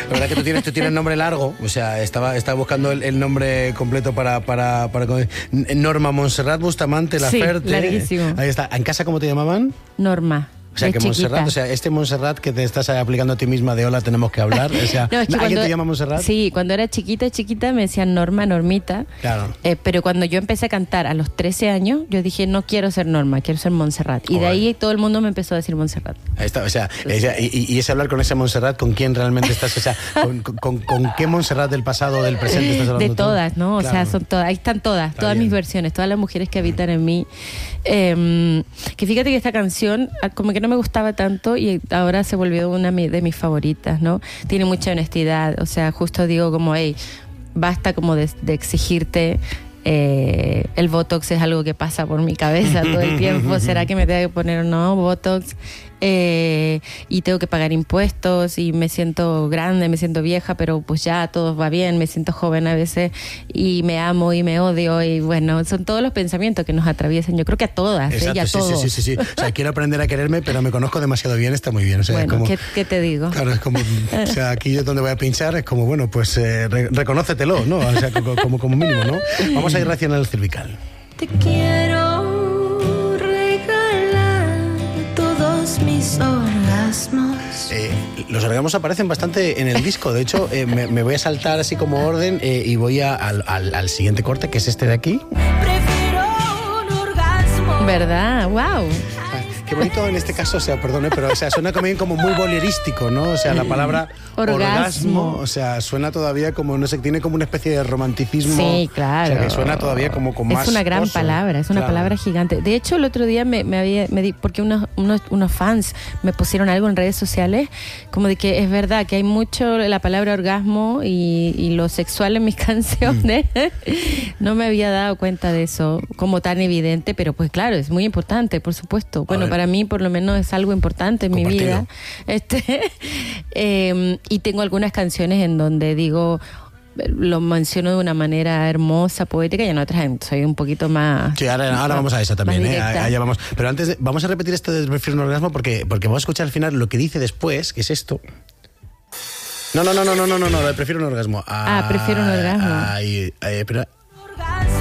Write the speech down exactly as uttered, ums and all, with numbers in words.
La verdad que tú tienes, tú tienes nombre largo, o sea, estaba, estaba buscando el, el nombre completo para, para, para... Norma Montserrat Bustamante Laferte. Sí, larguísimo. Ahí está. ¿En casa cómo te llamaban? Norma. O sea, que Montserrat, o sea, este Montserrat que te estás aplicando a ti misma de hola, tenemos que hablar. O sea, no, es que ¿alguien cuando, te llama Montserrat? Sí, cuando era chiquita, chiquita me decían Norma, Normita. Claro. Eh, pero cuando yo empecé a cantar a los trece años, yo dije, no quiero ser Norma, quiero ser Montserrat. Y oh, de ahí todo el mundo me empezó a decir Montserrat. Ahí está, o sea, ella, y, y ese hablar con esa Montserrat, ¿con quién realmente estás? O sea, ¿con, con, con, con qué Montserrat del pasado o del presente estás hablando? De todas, tú? ¿no? Claro. O sea, son todas, ahí están todas, está todas bien. Mis versiones, todas las mujeres que habitan en mí. Eh, que fíjate que esta canción, como que no me gustaba tanto, y ahora se volvió una de mis favoritas, ¿no? Tiene mucha honestidad, o sea, justo digo como, hey, basta como de, de exigirte, eh, el Botox es algo que pasa por mi cabeza todo el tiempo, ¿será que me tengo que poner o no Botox? Eh, y tengo que pagar impuestos y me siento grande, me siento vieja, pero pues ya todo va bien, me siento joven a veces y me amo y me odio y bueno, son todos los pensamientos que nos atraviesan, yo creo que a todas. Exacto, ¿eh? Y a sí, todos. sí, sí, sí, sí. O sea, quiero aprender a quererme, pero me conozco demasiado bien, está muy bien. O sea, bueno, como, ¿qué, ¿qué te digo? Claro, es como, o sea, aquí yo donde voy a pinchar es como, bueno, pues eh, re, reconócetelo, ¿no? O sea, como, como, como mínimo, ¿no? Vamos a ir racional al cervical. Te quiero mis orgasmos. Eh, los orgasmos aparecen bastante en el disco. De hecho, eh, me, me voy a saltar así como orden eh, y voy a, al, al, al siguiente corte, que es este de aquí. Prefiero un orgasmo. ¿Verdad? ¡Wow! Qué bonito en este caso, o sea, perdone, pero o sea, suena también como muy bolerístico, ¿no? O sea, la palabra orgasmo, orgasmo o sea, suena todavía como, no sé, tiene como una especie de romanticismo. Sí, claro. O sea, que suena todavía como con más Es una gran pozo. palabra, es una claro. palabra gigante. De hecho, el otro día me, me había, me di, porque unos, unos, unos fans me pusieron algo en redes sociales, como de que es verdad que hay mucho la palabra orgasmo y, y lo sexual en mis canciones. Mm. No me había dado cuenta de eso como tan evidente, pero pues claro, es muy importante, por supuesto. Bueno, para mí por lo menos es algo importante en mi vida. Este, eh, y tengo algunas canciones en donde digo, lo menciono de una manera hermosa, poética, y en otras soy un poquito más... Sí, ahora, ahora vamos a eso también, ¿eh? Allá vamos. Pero antes, de, vamos a repetir esto de prefiero un orgasmo porque, porque vamos a escuchar al final lo que dice después, que es esto. No, no, no, no, no, no, no, no, prefiero un orgasmo. Ah, ah prefiero un orgasmo. Ay, ay, pero